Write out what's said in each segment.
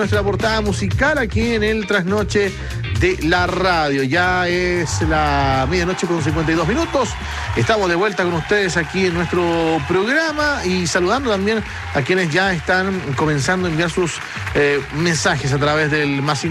Nuestra portada musical aquí en el Trasnoche de la Radio. Ya es la medianoche con 52 minutos. Estamos de vuelta con ustedes aquí en nuestro programa y saludando también a quienes ya están comenzando a enviar sus mensajes a través del más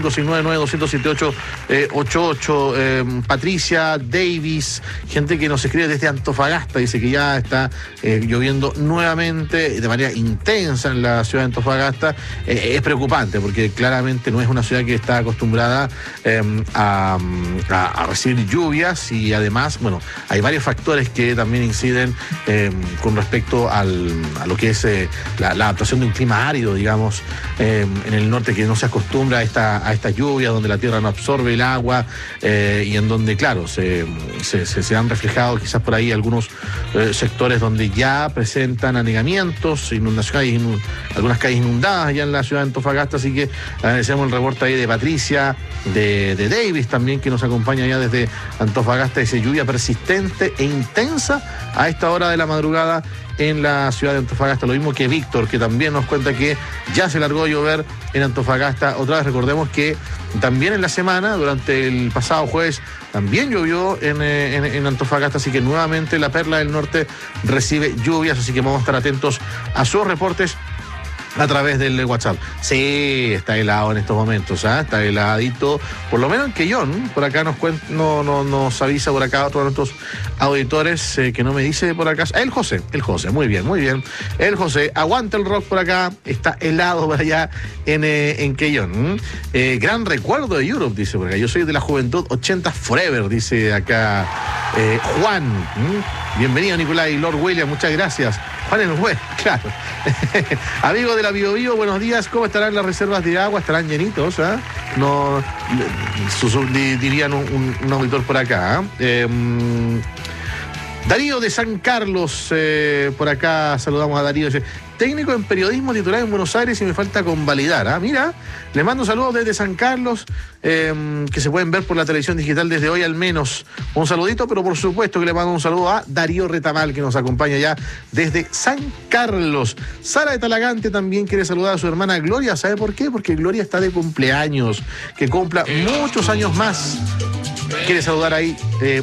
569-278-88. Patricia Davis, gente que nos escribe desde Antofagasta, dice que ya está lloviendo nuevamente de manera intensa en la ciudad de Antofagasta. Es preocupante porque claramente no es una ciudad que está acostumbrada a recibir lluvias y además, bueno, hay varios factores que también inciden con respecto a lo que es la adaptación de un clima árido, digamos, en el norte, que no se acostumbra a esta lluvia, donde la tierra no absorbe el agua y en donde, claro, se han reflejado quizás por ahí algunos sectores donde ya presentan anegamientos, inundaciones, algunas calles inundadas allá en la ciudad de Antofagasta, así que agradecemos el reporte ahí de Patricia, de Davis también, que nos acompaña ya desde Antofagasta. Dice lluvia persistente e intensa a esta hora de la madrugada en la ciudad de Antofagasta, lo mismo que Víctor, que también nos cuenta que ya se largó a llover en Antofagasta. Otra vez recordemos que también en la semana, durante el pasado jueves, también llovió en Antofagasta, así que nuevamente la Perla del Norte recibe lluvias, así que vamos a estar atentos a sus reportes a través del WhatsApp. Sí, está helado en estos momentos, está heladito, por lo menos en Quellón. Por acá nos avisa por acá otro de nuestros auditores que no me dice por acá. El José, muy bien. El José, aguanta el rock por acá, está helado por allá en Quellón. Gran recuerdo de Europe, dice por acá. Yo soy de la juventud 80 Forever, dice acá Juan. Bienvenido, Nicolás y Lord William, muchas gracias. Juan el juez, claro. Amigos de la Bio Bio, buenos días. ¿Cómo estarán las reservas de agua? ¿Estarán llenitos? No, dirían un auditor por acá. Darío de San Carlos, por acá saludamos a Darío. Dice, técnico en periodismo titular en Buenos Aires y me falta convalidar. Mira, le mando saludos desde San Carlos, que se pueden ver por la televisión digital desde hoy al menos. Un saludito, pero por supuesto que le mando un saludo a Darío Retamal, que nos acompaña ya desde San Carlos. Sara de Talagante también quiere saludar a su hermana Gloria. ¿Sabe por qué? Porque Gloria está de cumpleaños, que cumpla muchos años más. Quiere saludar ahí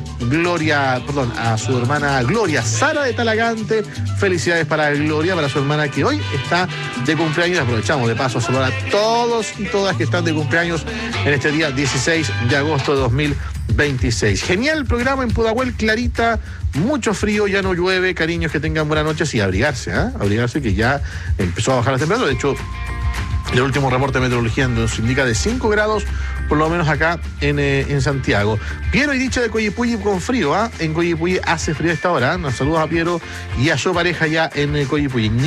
a su hermana Gloria, Sara de Talagante. Felicidades para Gloria, para su hermana que hoy está de cumpleaños. Aprovechamos de paso a saludar a todos y todas que están de cumpleaños en este día 16 de agosto de 2026. Genial programa en Pudahuel, Clarita, mucho frío, ya no llueve, cariños, que tengan buenas noches y abrigarse, abrigarse, que ya empezó a bajar la temperatura. De hecho, el último reporte de meteorología nos indica de 5 grados, por lo menos acá en Santiago. Piero y Dicha de Coyipulli con frío, En Coyipulli hace frío a esta hora. Nos saludos a Piero y a su pareja ya en Coyipulli.